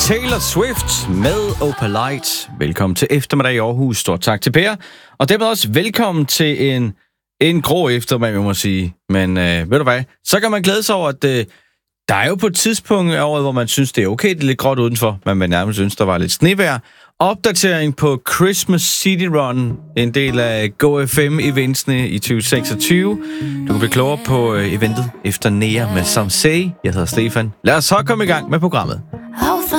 Taylor Swift med Opalite. Velkommen til eftermiddag i Aarhus. Stort tak til Per. Og dermed også velkommen til en grå eftermiddag, må man sige. Men ved du hvad? Så kan man glæde sig over, at der er jo på et tidspunkt af året, hvor man synes, det er okay. Det er lidt gråt udenfor, men man nærmest synes, der var lidt snevejr. Opdatering på Christmas City Run, en del af GoFM-eventsene i 2026. Du kan blive klogere på eventet efter Nea med Samsei. Jeg hedder Stefan. Lad os så komme i gang med programmet.